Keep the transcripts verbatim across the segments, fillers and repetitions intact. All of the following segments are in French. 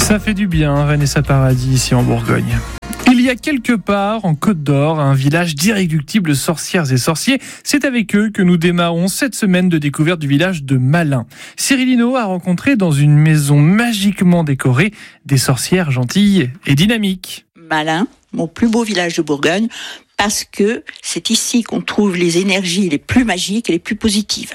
Ça fait du bien, Vanessa Paradis, ici en Bourgogne. Il y a quelque part, en Côte d'Or, un village d'irréductibles sorcières et sorciers. C'est avec eux que nous démarrons cette semaine de découverte du village de Malin. Cyril Hinault a rencontré dans une maison magiquement décorée des sorcières gentilles et dynamiques. Malin, mon plus beau village de Bourgogne, parce que c'est ici qu'on trouve les énergies les plus magiques et les plus positives.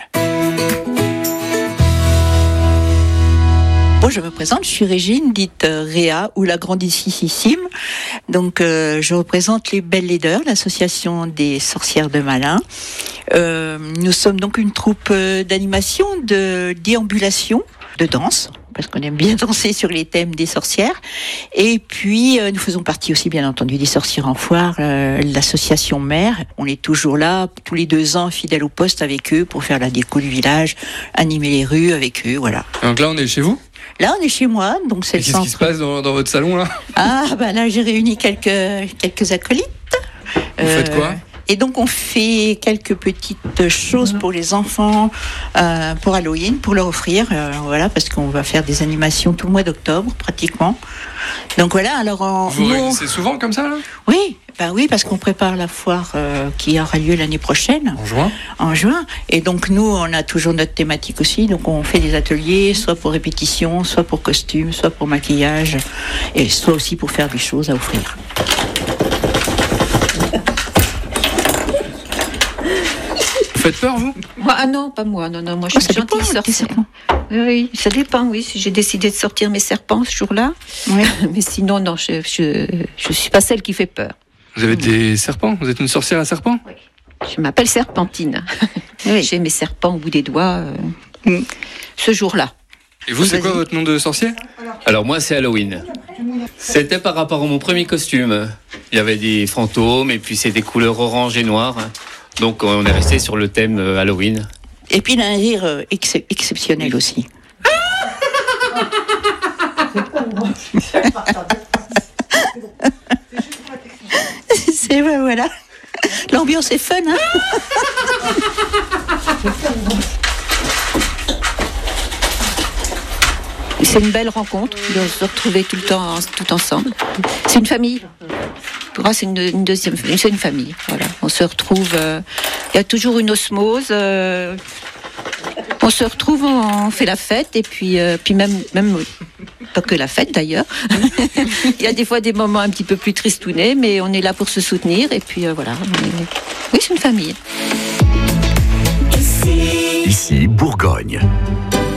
Bon, je me présente, je suis Régine, dite euh, Réa, ou la grandissime. Donc, euh, je représente les Belles Laideurs, l'association des sorcières de Malin. Euh, nous sommes donc une troupe euh, d'animation, de déambulation, de danse, parce qu'on aime bien danser sur les thèmes des sorcières. Et puis, euh, nous faisons partie aussi, bien entendu, des sorcières en foire, euh, l'association mère. On est toujours là, tous les deux ans, fidèles au poste avec eux, pour faire la déco du village, animer les rues avec eux, voilà. Donc là, on est chez vous ? Là, on est chez moi, donc c'est Et le qu'est-ce centre. qui se passe dans, dans votre salon, là ? Ah, bah là, j'ai réuni quelques, quelques acolytes. Vous euh, faites quoi ? Et donc, on fait quelques petites choses pour les enfants, euh, pour Halloween, pour leur offrir, euh, voilà, parce qu'on va faire des animations tout le mois d'octobre, pratiquement. Donc voilà, alors... En, Vous nous, réunissez souvent comme ça, là ? Oui, bah oui, parce qu'on prépare la foire euh, qui aura lieu l'année prochaine. En juin ? En juin. Et donc, nous, on a toujours notre thématique aussi. Donc, on fait des ateliers, soit pour répétition, soit pour costume, soit pour maquillage, et soit aussi pour faire des choses à offrir. Vous faites peur, vous ? Moi, ah non, pas moi. Non, non, moi, je suis oh, gentille sorcière. Oui, oui, ça dépend, oui. Si j'ai décidé de sortir mes serpents ce jour-là. Oui. Mais sinon, non, je, je, je suis pas celle qui fait peur. Vous avez des serpents ? Vous êtes une sorcière à serpents ? Oui. Je m'appelle Serpentine. Oui. J'ai mes serpents au bout des doigts euh, mm. ce jour-là. Et vous, c'est quoi votre nom de sorcier ? Alors moi, c'est Halloween. C'était par rapport à mon premier costume. Il y avait des fantômes et puis c'est des couleurs orange et noires. Donc on est resté sur le thème Halloween. Et puis il a un rire ex- exceptionnel aussi. C'est vrai, voilà. L'ambiance est fun, hein. C'est une belle rencontre de se retrouver tout le temps tout ensemble. C'est une famille. Pour moi, c'est une, une deuxième, c'est une famille. Voilà, on se retrouve. Il euh, y a toujours une osmose. Euh, on se retrouve, on fait la fête et puis, euh, puis même, même pas que la fête d'ailleurs. Il y a des fois des moments un petit peu plus tristounés, mais on est là pour se soutenir et puis euh, voilà. Est... Oui, c'est une famille. Ici, Bourgogne.